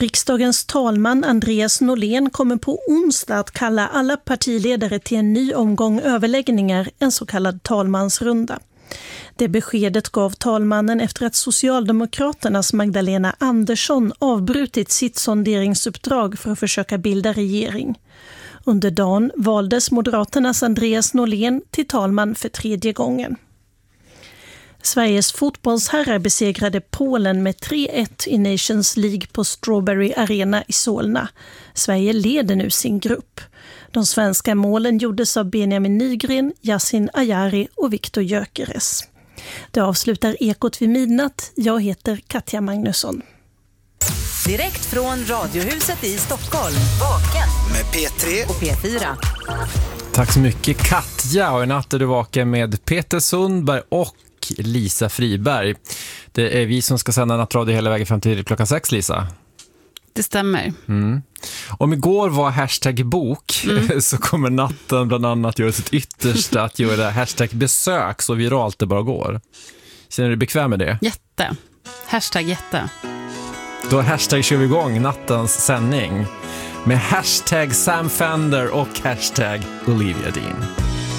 Riksdagens talman Andreas Norlén kommer på onsdag att kalla alla partiledare till en ny omgång överläggningar, en så kallad talmansrunda. Det beskedet gav talmannen efter att Socialdemokraternas Magdalena Andersson avbrutit sitt sonderingsuppdrag för att försöka bilda regering. Under dagen valdes Moderaternas Andreas Norlén till talman för 3:e gången. Sveriges fotbollsherrar besegrade Polen med 3-1 i Nations League på Strawberry Arena i Solna. Sverige leder nu sin grupp. De svenska målen gjordes av Benjamin Nygren, Yasin Ayari och Viktor Gyökeres. Det avslutar Ekot vid midnatt. Jag heter Katja Magnusson. Direkt från Radiohuset i Stockholm. Vaken med P3 och P4. Tack så mycket Katja, och i natt är du vaken med Peter Sundberg och Lisa Friberg. Det är vi som ska sända nattradio hela vägen fram till klockan 6, Lisa. Det stämmer. Om igår var hashtag bok så kommer natten bland annat göra sitt yttersta att göra hashtag besök så viralt det bara går. Känner du bekväm med det? Jätte. Hashtag jätte. Då hashtag kör vi igång nattens sändning med hashtag Sam Fender och hashtag Olivia Dean.